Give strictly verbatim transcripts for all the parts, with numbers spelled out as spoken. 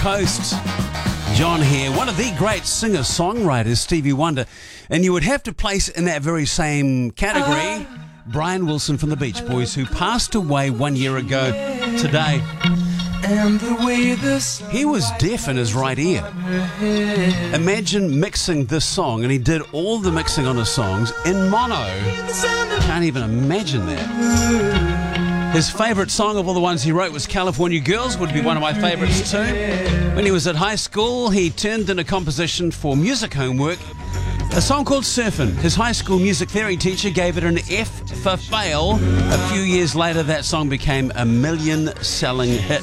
Coast. John here, one of the great singer-songwriters, Stevie Wonder. And you would have to place in that very same category Brian Wilson from the Beach Boys, who passed away one year ago today. He was deaf in his right ear. Imagine mixing this song, and he did all the mixing on his songs in mono. Can't even imagine that. His favourite song of all the ones he wrote was California Girls, would be one of my favourites too. When he was at high school, he turned in a composition for music homework, a song called Surfin'. His high school music theory teacher gave it an F for fail. A few years later, that song became a million-selling hit.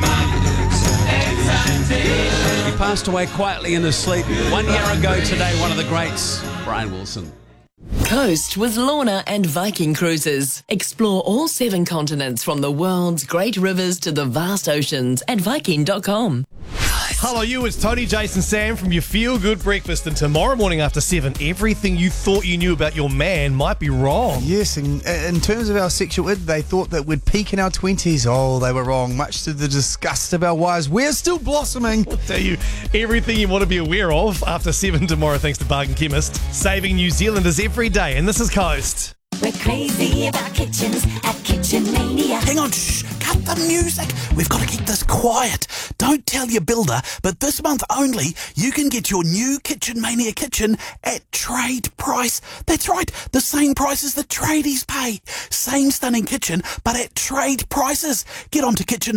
He passed away quietly in his sleep one year ago today, one of the greats, Brian Wilson. Coast with Lorna and Viking Cruises. Explore all seven continents from the world's great rivers to the vast oceans at Viking dot com. Hello, you. It's Tony, Jason, Sam from your Feel Good Breakfast. And tomorrow morning after seven, everything you thought you knew about your man might be wrong. Yes, and in terms of our sexual id, they thought that we'd peak in our twenties. Oh, they were wrong, much to the disgust of our wives. We're still blossoming. I'll tell you everything you want to be aware of after seven tomorrow, thanks to Bargain Chemist. Saving New Zealanders every day, and this is Coast. We're crazy about kitchens at Kitchen Mania. Hang on, shh, cut the music. We've got to keep this quiet. Don't tell your builder, but this month only, you can get your new Kitchen Mania kitchen at trade price. That's right, the same price as the tradies pay. Same stunning kitchen, but at trade prices. Get on to kitchen